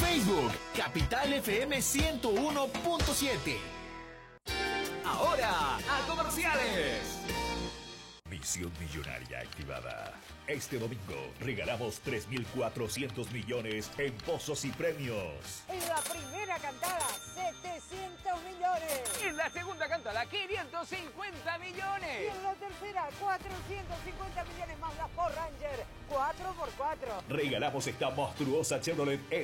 Facebook, Capital FM 101.7. Ahora, a comerciales. Misión millonaria activada. Este domingo regalamos 3.400 millones en pozos y premios. En la primera cantada, 700 millones. En la segunda cantada, 550 millones. Y en la tercera, 450 millones más la Ford Ranger 4x4. Regalamos esta monstruosa Chevrolet